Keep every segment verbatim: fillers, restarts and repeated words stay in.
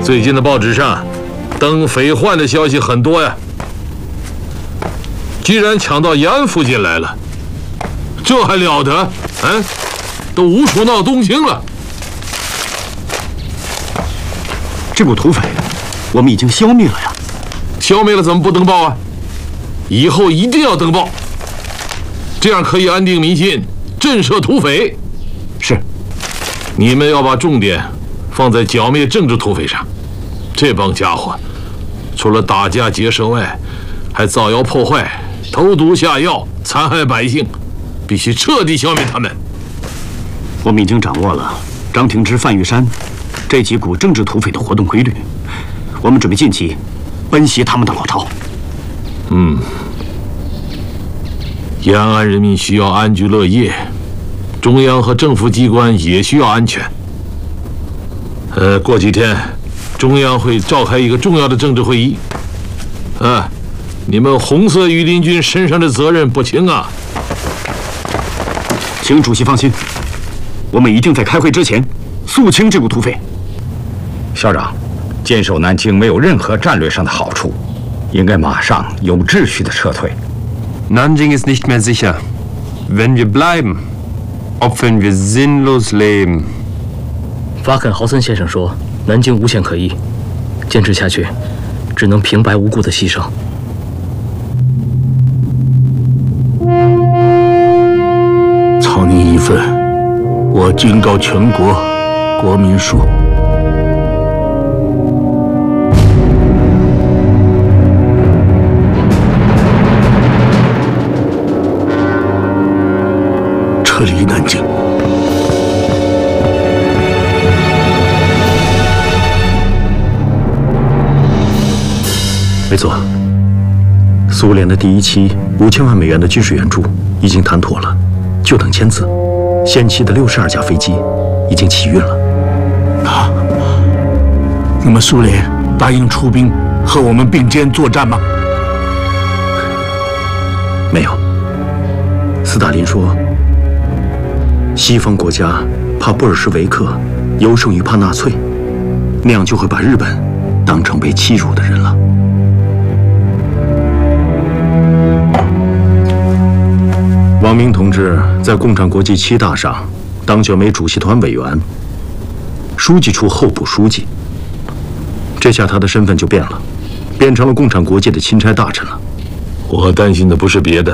最近的报纸上登匪患的消息很多呀。既然抢到延安附近来了，这还了得？嗯，都无处闹动静了。 这股土匪，我们已经消灭了呀。 消灭了怎么不登报啊？以后一定要登报，这样可以安定民心，震慑土匪。 是。 你们要把重点放在剿灭政治土匪上。这帮家伙，除了打家劫舍外，还造谣破坏、投毒下药、残害百姓，必须彻底消灭他们。 我们已经掌握了张廷芝、范玉山这几股政治土匪的活动规律，我们准备近期奔袭他们的老巢。 嗯，延安人民需要安居乐业，中央和政府机关也需要安全。呃，过几天，中央会召开一个重要的政治会议。啊，你们红色御林军身上的责任不轻啊！ 请主席放心，我们一定在开会之前肃清这股土匪。 校长，坚守南京没有任何战略上的好处，应该马上有秩序的撤退。 Nanjing ist nicht mehr sicher. Wenn wir bleiben, opfern wir sinnlos Leben. 法肯豪森先生说，南京无险可依，坚持下去，只能平白无故的牺牲。 操您一份，我警告全国国民说。撤离南京。 没错，苏联的第一期五千万美元的军事援助已经谈妥了，就等签字。先期的六十二架飞机已经起运了。 啊，那么苏联答应出兵和我们并肩作战吗？ 没有。斯大林说，西方国家怕布尔什维克优胜于怕纳粹，那样就会把日本当成被欺辱的人了。王明同志在共产国际七大上当选为主席团委员，书记处候补书记。这下他的身份就变了，变成了共产国际的钦差大臣了。 我担心的不是别的，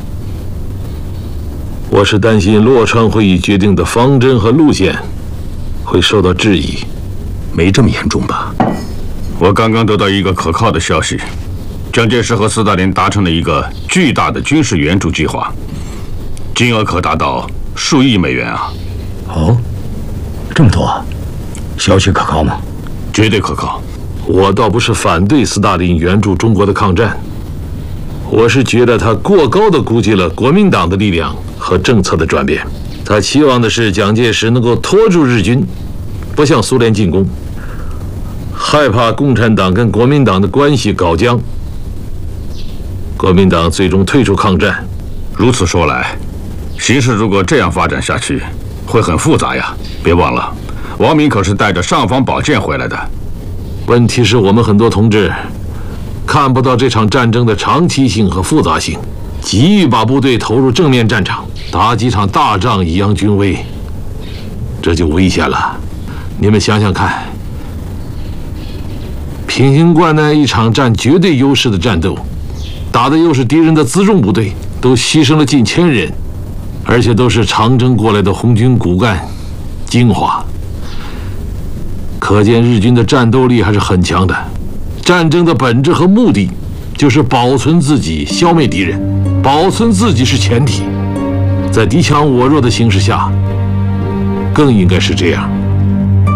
我是担心洛川会议决定的方针和路线会受到质疑。 没这么严重吧？ 我刚刚得到一个可靠的消息，蒋介石和斯大林达成了一个巨大的军事援助计划，金额可达到数亿美元啊！ 哦，这么多，消息可靠吗？ 绝对可靠。 我倒不是反对斯大林援助中国的抗战，我是觉得他过高地估计了国民党的力量和政策的转变。他期望的是蒋介石能够拖住日军，不向苏联进攻，害怕共产党跟国民党的关系搞僵，国民党最终退出抗战。 如此说来，形势如果这样发展下去，会很复杂呀。别忘了，王明可是带着尚方宝剑回来的。 问题是我们很多同志看不到这场战争的长期性和复杂性，急于把部队投入正面战场，打几场大仗以扬军威，这就危险了。你们想想看，平型关那一场占绝对优势的战斗，打的又是敌人的辎重部队，都牺牲了近千人，而且都是长征过来的红军骨干精华，可见日军的战斗力还是很强的。战争的本质和目的就是保存自己，消灭敌人，保存自己是前提，在敌强我弱的形势下，更应该是这样。